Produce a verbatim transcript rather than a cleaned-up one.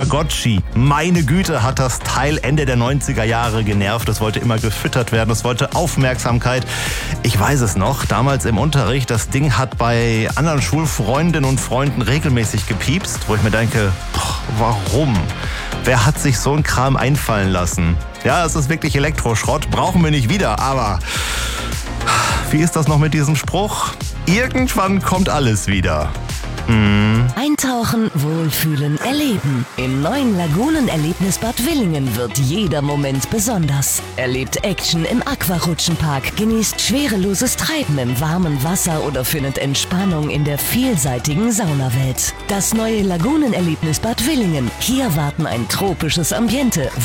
Tamagotchi. Meine Güte, hat das Teil Ende der neunziger Jahre genervt. Es wollte immer gefüttert werden, es wollte Aufmerksamkeit. Ich weiß es noch, damals im Unterricht, das Ding hat bei anderen Schulfreundinnen und Freunden regelmäßig gepiepst, wo ich mir denke, boah, warum? Wer hat sich so einen Kram einfallen lassen? Ja, es ist wirklich Elektroschrott, brauchen wir nicht wieder, aber wie ist das noch mit diesem Spruch? Irgendwann kommt alles wieder. Hm. Eintauchen, wohlfühlen, erleben. Im neuen Lagunenerlebnisbad Willingen wird jeder Moment besonders. Erlebt Action im Aquarutschenpark, genießt schwereloses Treiben im warmen Wasser oder findet Entspannung in der vielseitigen Saunawelt. Das neue Lagunenerlebnisbad Willingen. Hier warten ein tropisches Ambiente,